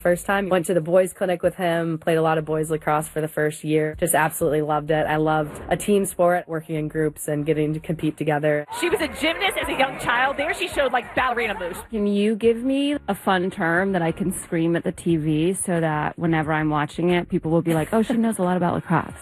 First time, went to the boys clinic with him, played a lot of boys lacrosse for the first year. Just absolutely loved it. I loved a team sport, working in groups and getting to compete together. She was a gymnast as a young child. There she showed like ballerina moves. Can you give me a fun term that I can scream at the TV so that whenever I'm watching it, people will be like, oh, she knows a lot about lacrosse?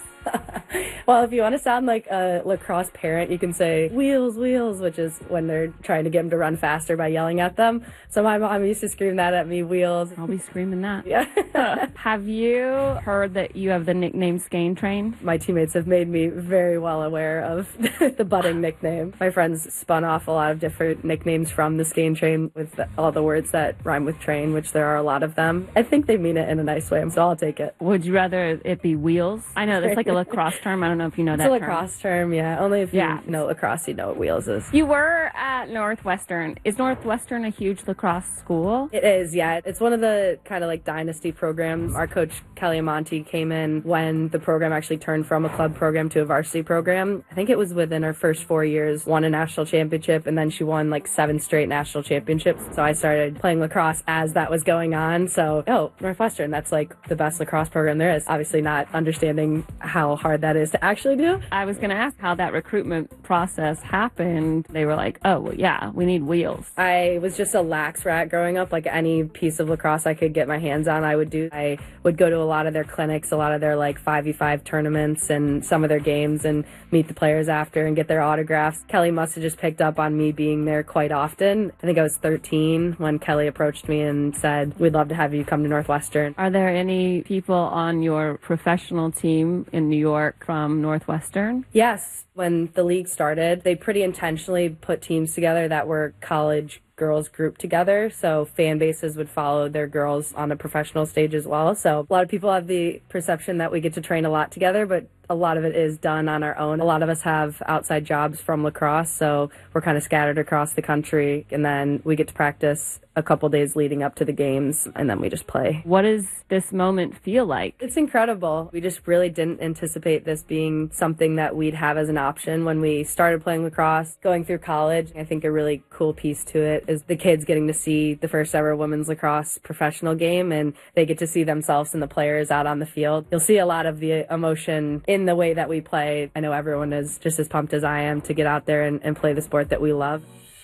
Well, if you want to sound like a lacrosse parent, you can say wheels, wheels, which is when they're trying to get them to run faster by yelling at them. So my mom used to scream that at me, wheels. I'll be screaming that. Yeah. Have you heard that you have the nickname Skane Train? My teammates have made me very well aware of the budding nickname. My friends spun off a lot of different nicknames from the Skane Train with all the words that rhyme with train, which there are a lot of them. I think they mean it in a nice way, so I'll take it. Would you rather it be wheels? I know that's like a lacrosse term. I don't know if you know that term. It's a lacrosse term, yeah. Only if you know lacrosse, you know what wheels is. You were at Northwestern. Is Northwestern a huge lacrosse school? It is, yeah. It's one of the kind of like dynasty programs. Our coach, Kelly Amonte, came in when the program actually turned from a club program to a varsity program. I think it was within her first 4 years, won a national championship, and then she won like 7 straight national championships. So I started playing lacrosse as that was going on. So, Northwestern, that's like the best lacrosse program there is. Obviously not understanding how hard that is to actually do. I was going to ask how that recruitment process happened. They were like, oh, well, yeah, we need wheels. I was just a lax rat growing up. Like any piece of lacrosse I could get my hands on, I would do. I would go to a lot of their clinics, a lot of their like 5v5 tournaments and some of their games and meet the players after and get their autographs. Kelly must have just picked up on me being there quite often. I think I was 13 when Kelly approached me and said, we'd love to have you come to Northwestern. Are there any people on your professional team in New York from Northwestern? Yes. When the league started, they pretty intentionally put teams together that were college girls grouped together, so fan bases would follow their girls on the professional stage as well. So a lot of people have the perception that we get to train a lot together, but a lot of it is done on our own. A lot of us have outside jobs from lacrosse, so we're kind of scattered across the country, and then we get to practice a couple days leading up to the games, and then we just play. What does this moment feel like? It's incredible. We just really didn't anticipate this being something that we'd have as an option when we started playing lacrosse. Going through college, I think a really cool piece to it is the kids getting to see the first ever women's lacrosse professional game, and they get to see themselves and the players out on the field. You'll see a lot of the emotion in the way that we play. I know everyone is just as pumped as I am to get out there and play the sport that we love.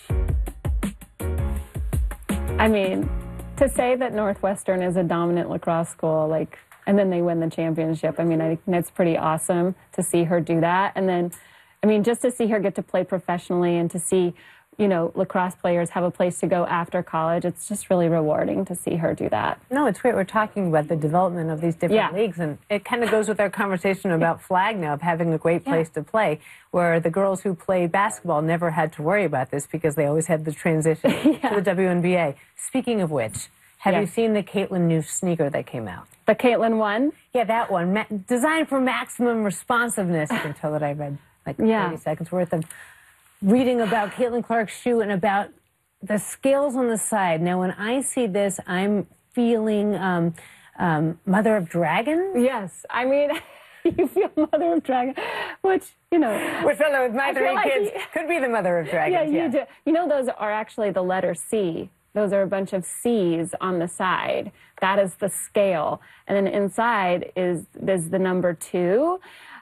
I mean, to say that Northwestern is a dominant lacrosse school, like, and then they win the championship, I mean, I think that's pretty awesome to see her do that. And then, I mean, just to see her get to play professionally and to see, you know, lacrosse players have a place to go after college, it's just really rewarding to see her do that. No, it's great. We're talking about the development of these different leagues, and it kind of goes with our conversation about flag now, of having a great place to play, where the girls who played basketball never had to worry about this because they always had the transition to the WNBA. Speaking of which, have you seen the Caitlin new sneaker that came out? The Caitlin one? Yeah, that one. Designed for maximum responsiveness. You can tell that I read like 30 seconds worth of reading about Caitlin Clark's shoe and about the scales on the side. Now, when I see this, I'm feeling Mother of Dragon. Yes. I mean, you feel Mother of Dragon, which, you know. Which, with my 3 kids, could be the Mother of Dragons. Yeah, you do. You know, those are actually the letter C. Those are a bunch of C's on the side. That is the scale. And then inside is the number 2.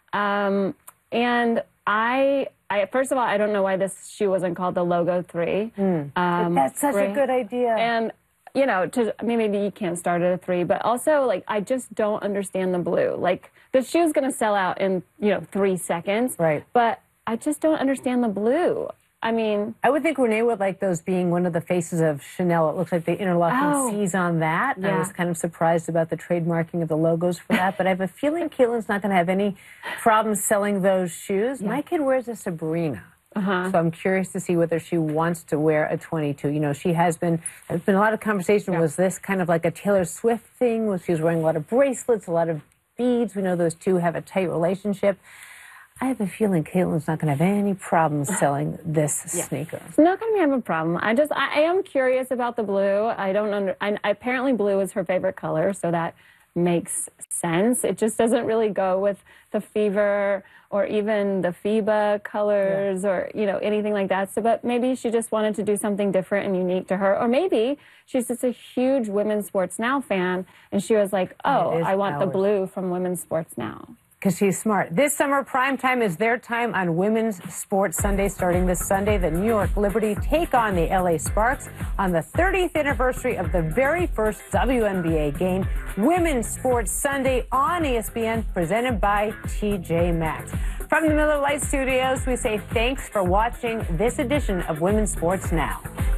And I first of all, I don't know why this shoe wasn't called the Logo 3. That's such a good idea. And, you know, maybe you can't start at a 3, but also, like, I just don't understand the blue. Like, the shoe's going to sell out in, 3 seconds. Right. But I just don't understand the blue. I mean, I would think Renee would like those being one of the faces of Chanel. It looks like the interlocking C's on that. Yeah. I was kind of surprised about the trademarking of the logos for that, but I have a feeling Caitlin's not going to have any problems selling those shoes. Yeah. My kid wears a Sabrina. So I'm curious to see whether she wants to wear a 22. You know, there's been a lot of conversation. Was this kind of like a Taylor Swift thing? Was she wearing a lot of bracelets, a lot of beads? We know those two have a tight relationship. I have a feeling Caitlin's not going to have any problems selling this sneaker. It's not going to have a problem. I am curious about the blue. I don't apparently blue is her favorite color, so that makes sense. It just doesn't really go with the Fever or even the FIBA colors or, you know, anything like that. So, but maybe she just wanted to do something different and unique to her. Or maybe she's just a huge Women's Sports Now fan and she was like, oh, I want the blue from Women's Sports Now. Because she's smart. This summer, prime time is their time on Women's Sports Sunday. Starting this Sunday, the New York Liberty take on the LA Sparks on the 30th anniversary of the very first WNBA game. Women's Sports Sunday on ESPN, presented by TJ Maxx. From the Miller Lite Studios, we say thanks for watching this edition of Women's Sports Now.